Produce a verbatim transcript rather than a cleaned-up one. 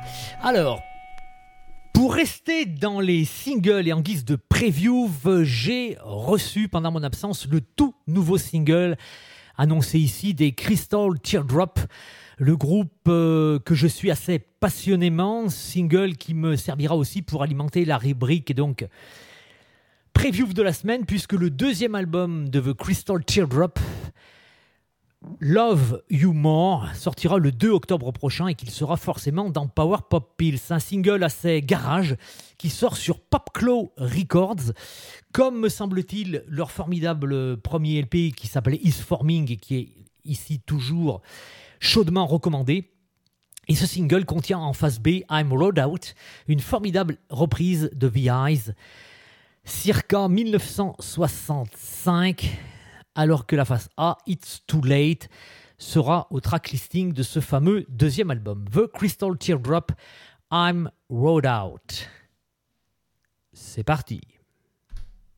Alors, pour rester dans les singles et en guise de preview, j'ai reçu pendant mon absence le tout nouveau single annoncé ici des Crystal Teardrop, le groupe euh, que je suis assez passionnément, single qui me servira aussi pour alimenter la rubrique et donc preview de la semaine, puisque le deuxième album de The Crystal Teardrop, Love You More, sortira le deux octobre prochain et qu'il sera forcément dans Power Pop Pills, un single assez garage qui sort sur Popclaw Records, comme me semble-t-il leur formidable premier L P qui s'appelait Is Forming et qui est ici toujours chaudement recommandé. Et ce single contient en face B I'm Rode Out, une formidable reprise de The Eyes, circa dix-neuf cent soixante-cinq, alors que la face A, It's Too Late, sera au track listing de ce fameux deuxième album, The Crystal Teardrop, I'm Rode Out. C'est parti.